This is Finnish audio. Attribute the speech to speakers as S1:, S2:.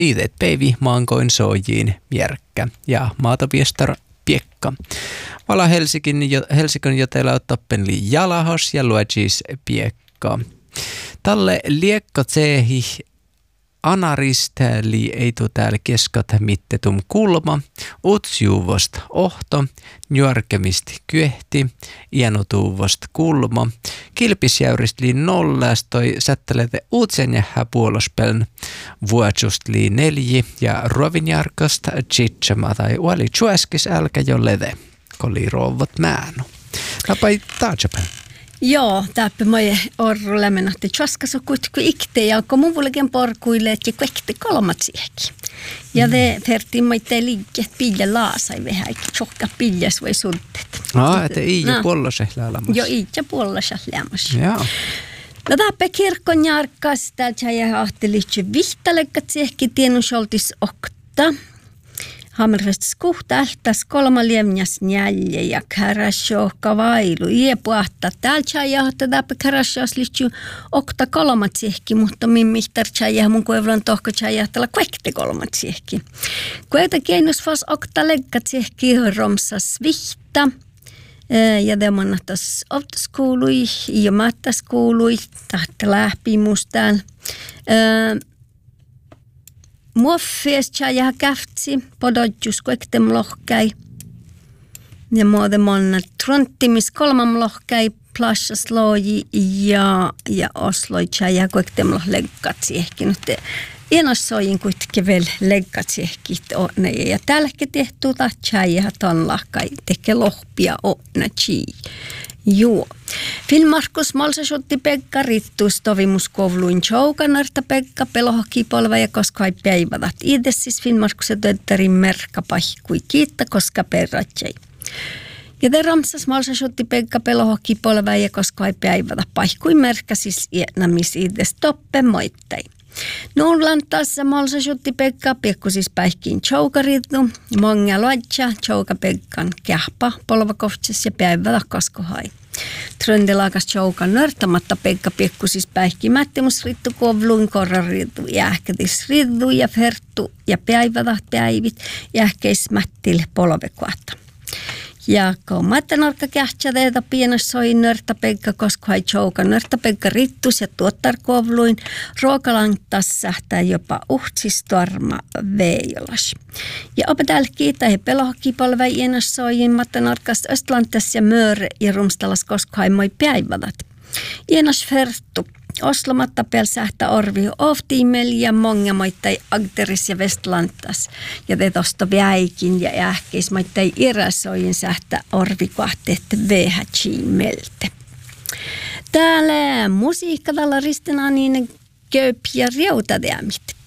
S1: idet päivi maankoin sojiin Mjerkkä ja maatopiestar Piekka. Vala Helsingin jotella tappeli Jalahos ja luojis Piekka. Talle liekka tsehi anaristeli ei tu täällä keskat mittetum kulma, utsjuvost ohto, njörkemist kyehti, iänotuvost kulma, kilpisjäyrist liin nollastoi sättelete uutsen jähä puolospeln, vuotsust liin 4 ja ruovinjarkast tsitsema tai uoli tjuäskis älkä jo lede, koli rovot määnu. Tapai taatsapäin.
S2: Joo, täppä moi orru lämmenahti tjaskassa kuitenkin ikte ja kun mun vuolikin porkuille, että kuekte kolmat siihenkin. Ja te fertiin moitte liikkeet pille laasai vähän, eikä tjokka pilles voi sultet.
S1: Että ei jo puolose lämmäs.
S2: Joo, ei jo puolose lämmäs.
S1: Joo.
S2: No täppä kirkon jarkkas, täältä ja ahteliitse vihtalekkat siihenkin tiennusoltis okta. Hammerfest skuhtältäs 3 liemnäs njälje ja kärasjo kavailu. Iepuahta täältä ja täpä kärasjoas liittyy okta 3 siehki, mutta mimmihtar ja mun kuevlan tohko tjäjähtellä kuekte 3 siehki. Kueta keinus vas okta leggat siehki romsas vihta. Ja demonnattas optaskuului ja mattaskuului, tahta lähpimustaan. Muoffies ja käftsi, pododjus kuektem lohkäi. Ja muode monna tronttimis 3 lohkäi, plassas loji ja osloi ja kuektem lohleggatsi ehkä nyt. Ienossoin kuitenkin vielä leggatsi ehkä. Ja tälläkin tehty tahtsääjä ton lahkai teke lohpia onna chi. Joo. Filmarkus malsasutti Pekka rittuus tovimuskovluin choukanarta Pekka pelohkipolva ja koska ei päivädat. Itse siis Filmarkusen töttärin merkka pahkui kiitta koska perratjei. Ja te ramsas malsasutti Pekka pelohkipolva ja koska ei päivädat pahkui merkka siis iänamis itse toppe moittei. Nuullan tässä malsasutti Pekka piekku siis päihkiin choukarittu. Monga loitsa chouka Pekkan kähpa polvakohtses ja päivätä kaskohai. Tröndelaakas choukan nörtämatta Pekka piekku siis päihkimättimus rittu kovluin korrarittu. Jähkätis rittu ja ferttu ja päivätä päivit jähkeismättille polvekuatta. Ja kun mattanarkka kähtsäteitä pienossoi nörtä Pekka, koska hai chouka nörtä Pekka rittus ja tuottarkovluin ruokalangtas sähtää jopa uhtsistorma veijolas. Ja opetäjälle kiittää he pelohkipolve ienossoi mattanarkasta Östlantas ja Mööre ja rumstalas koska hai moi päivädat. Ienos ferttu. Oslomatta pel sähtä orvi oftiimel ja monga moittai Agteris ja Westlantas. Ja te tosta väikin ja ähkeis moittai Irasoin sähtä orvi kohteet VHG-melte. Täällä musiikka tällä ristinä niin köp ja riutadeamit.